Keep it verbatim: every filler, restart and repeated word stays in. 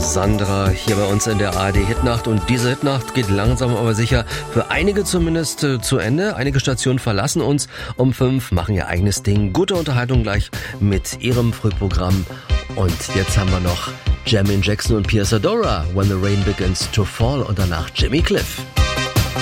Sandra hier bei uns in der A R D-Hitnacht. Und diese Hitnacht geht langsam aber sicher für einige zumindest äh, zu Ende. Einige Stationen verlassen uns um fünf, machen ihr eigenes Ding. Gute Unterhaltung gleich mit ihrem Frühprogramm. Und jetzt haben wir noch Jermaine Jackson und Pia Zadora, When the Rain Begins to Fall, und danach Jimmy Cliff.